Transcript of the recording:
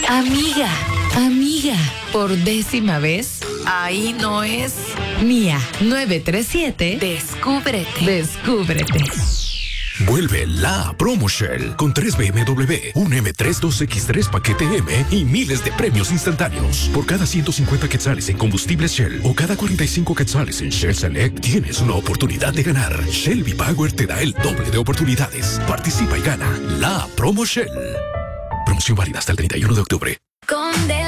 Amiga, amiga, por 10ª vez, ahí no es Mía 937. Descúbrete. Vuelve la Promo Shell con 3 BMW, un M32X3 paquete M y miles de premios instantáneos. Por cada 150 quetzales en combustibles Shell o cada 45 quetzales en Shell Select, tienes una oportunidad de ganar. Shell V-Power te da el doble de oportunidades. Participa y gana la Promo Shell. Promoción válida hasta el 31 de octubre.